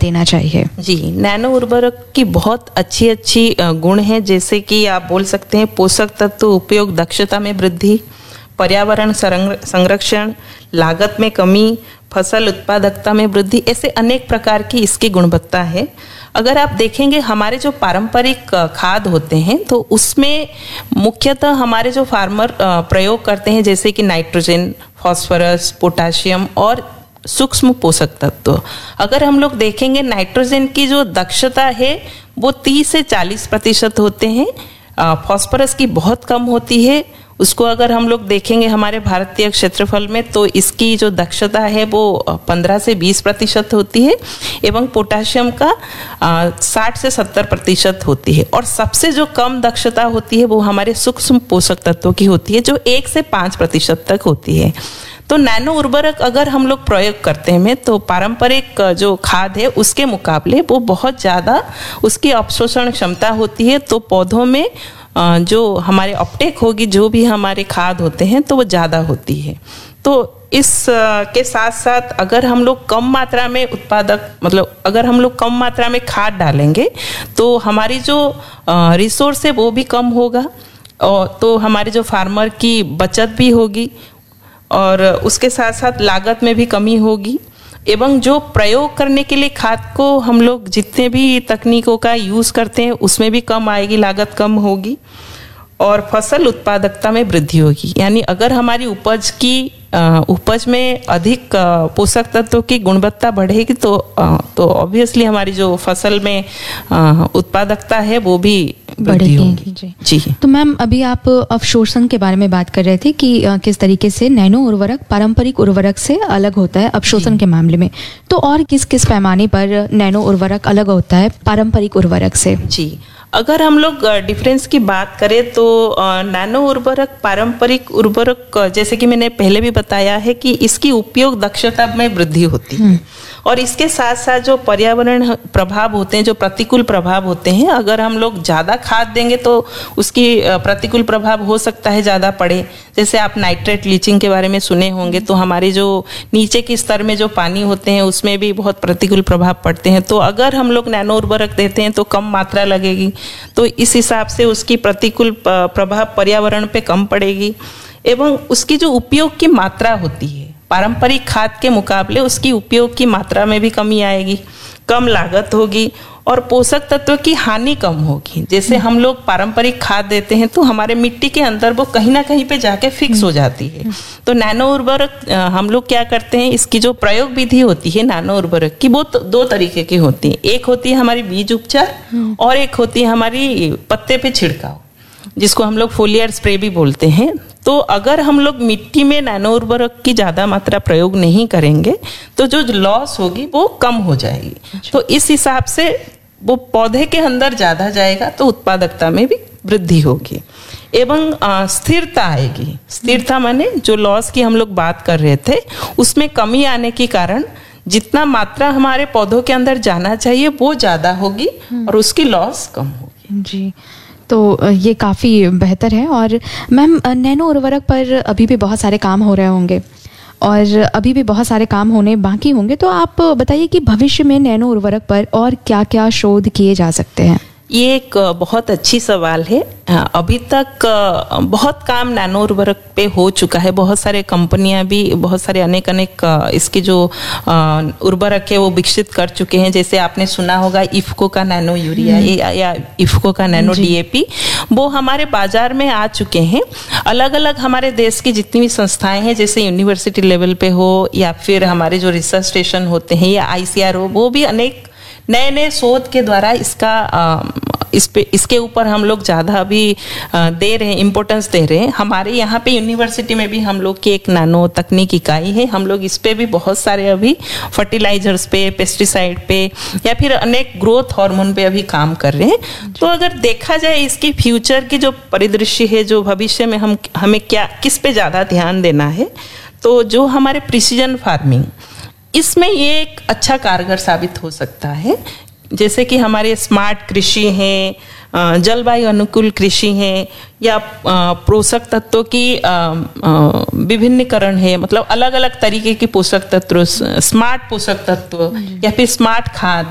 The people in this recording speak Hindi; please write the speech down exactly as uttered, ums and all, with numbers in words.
देना चाहिए? जी, नैनो उर्वरक की बहुत अच्छी अच्छी गुण हैं, जैसे कि आप बोल सकते हैं पोषक तत्व उपयोग दक्षता में वृद्धि, पर्यावरण संरक्षण, लागत में कमी, फसल उत्पादकता में वृद्धि, ऐसे अनेक प्रकार की इसकी गुणवत्ता है। अगर आप देखेंगे हमारे जो पारंपरिक खाद होते हैं तो उसमें मुख्यतः हमारे जो फार्मर प्रयोग करते हैं जैसे कि नाइट्रोजन, फास्फोरस, पोटाशियम और सूक्ष्म पोषक तत्व। अगर हम लोग देखेंगे नाइट्रोजन की जो दक्षता है वो तीस से चालीस प्रतिशत होते हैं, फास्फोरस की बहुत कम होती है। उसको अगर हम लोग देखेंगे हमारे भारतीय क्षेत्रफल में तो इसकी जो दक्षता है वो पंद्रह से बीस प्रतिशत होती है एवं पोटाशियम का साठ से सत्तर प्रतिशत होती है। और सबसे जो कम दक्षता होती है वो हमारे सूक्ष्म पोषक तत्वों की होती है जो एक से पाँच प्रतिशत तक होती है। तो नैनो उर्वरक अगर हम लोग प्रयोग करते हैं तो पारंपरिक जो खाद है उसके मुकाबले वो बहुत ज़्यादा उसकी अवशोषण क्षमता होती है, तो पौधों में जो हमारे अपटेक होगी जो भी हमारे खाद होते हैं तो वो ज़्यादा होती है। तो इस के साथ साथ अगर हम लोग कम मात्रा में उत्पादक मतलब अगर हम लोग कम मात्रा में खाद डालेंगे तो हमारी जो रिसोर्स है वो भी कम होगा, और तो हमारे जो फार्मर की बचत भी होगी और उसके साथ साथ लागत में भी कमी होगी। एवं जो प्रयोग करने के लिए खाद को हम लोग जितने भी तकनीकों का यूज़ करते हैं उसमें भी कम आएगी, लागत कम होगी और फसल उत्पादकता में वृद्धि होगी। यानी अगर हमारी उपज की उपज में अधिक पोषक तत्वों की गुणवत्ता बढ़ेगी तो तो ऑब्वियसली हमारी जो फसल में उत्पादकता है वो भी बढ़ेगी। जी जी। तो मैम अभी आप अवशोषण के बारे में बात कर रहे थे कि किस तरीके से नैनो उर्वरक पारंपरिक उर्वरक से अलग होता है अवशोषण के मामले में, तो और किस किस पैमाने पर नैनो उर्वरक अलग होता है पारंपरिक उर्वरक से? जी, अगर हम लोग डिफरेंस की बात करें तो नैनो उर्वरक पारंपरिक उर्वरक जैसे कि मैंने पहले भी बताया है कि इसकी उपयोग दक्षता में वृद्धि होती है और इसके साथ साथ जो पर्यावरण प्रभाव होते हैं, जो प्रतिकूल प्रभाव होते हैं, अगर हम लोग ज़्यादा खाद देंगे तो उसकी प्रतिकूल प्रभाव हो सकता है ज़्यादा पड़े। जैसे आप नाइट्रेट लीचिंग के बारे में सुने होंगे, तो हमारे जो नीचे के स्तर में जो पानी होते हैं उसमें भी बहुत प्रतिकूल प्रभाव पड़ते हैं। तो अगर हम लोग नैनो उर्वरक देते हैं तो कम मात्रा लगेगी, तो इस हिसाब से उसकी प्रतिकूल प्रभाव पर्यावरण पे कम पड़ेगी। एवं उसकी जो उपयोग की मात्रा होती है पारंपरिक खाद के मुकाबले उसकी उपयोग की मात्रा में भी कमी आएगी, कम लागत होगी और पोषक तत्व की हानि कम होगी। जैसे हम लोग पारंपरिक खाद देते हैं तो हमारे मिट्टी के अंदर वो कहीं ना कहीं पे जाके फिक्स हो जाती है। तो नैनो उर्वरक हम लोग क्या करते हैं, इसकी जो प्रयोग विधि होती है नैनो उर्वरक की वो तो दो तरीके की होती है। एक होती है हमारी बीज उपचार और एक होती है हमारी पत्ते पे छिड़काव, जिसको हम लोग फोलियर स्प्रे भी बोलते हैं। तो अगर हम लोग मिट्टी में नैनो उर्वरक की ज़्यादा मात्रा प्रयोग नहीं करेंगे तो जो लॉस होगी वो कम हो जाएगी। अच्छा। तो इस हिसाब से वो पौधे के अंदर ज़्यादा जाएगा तो उत्पादकता में भी वृद्धि होगी एवं स्थिरता आएगी। स्थिरता माने जो लॉस की हम लोग बात कर रहे थे उसमें कमी आने के कारण जितना मात्रा हमारे पौधों के अंदर जाना चाहिए वो ज़्यादा होगी और उसकी लॉस कम होगी। जी, तो ये काफ़ी बेहतर है। और मैम नैनो उर्वरक पर अभी भी बहुत सारे काम हो रहे होंगे और अभी भी बहुत सारे काम होने बाकी होंगे, तो आप बताइए कि भविष्य में नैनो उर्वरक पर और क्या क्या शोध किए जा सकते हैं? ये एक बहुत अच्छी सवाल है। अभी तक बहुत काम नैनो उर्वरक पे हो चुका है, बहुत सारे कंपनियां भी बहुत सारे अनेक अनेक इसके जो उर्वरक है वो विकसित कर चुके हैं। जैसे आपने सुना होगा इफ्को का नैनो यूरिया या, या इफ्को का नैनो डीएपी, वो हमारे बाजार में आ चुके हैं। अलग अलग हमारे देश की जितनी भी संस्थाएं हैं, जैसे यूनिवर्सिटी लेवल पे हो या फिर हमारे जो रिसर्च स्टेशन होते हैं या आईसीआर हो, वो भी अनेक नए नए शोध के द्वारा इसका आ, इस पे इसके ऊपर हम लोग ज़्यादा अभी दे रहे हैं, इम्पोर्टेंस दे रहे हैं। हमारे यहाँ पे यूनिवर्सिटी में भी हम लोग की एक नैनो तकनीक इकाई है, हम लोग इस पे भी बहुत सारे अभी फर्टिलाइजर्स पे, पेस्टिसाइड पे या फिर अनेक ग्रोथ हार्मोन पे अभी काम कर रहे हैं। तो अगर देखा जाए इसकी फ्यूचर की जो परिदृश्य है, जो भविष्य में हम हमें क्या किस पे ज़्यादा ध्यान देना है, तो जो हमारे प्रिसीजन फार्मिंग, इसमें ये एक अच्छा कारगर साबित हो सकता है। जैसे कि हमारे स्मार्ट कृषि हैं, जलवायु अनुकूल कृषि हैं या पोषक तत्वों की विभिन्नीकरण है, मतलब अलग अलग तरीके के पोषक तत्व, स्मार्ट पोषक तत्व या फिर स्मार्ट खाद,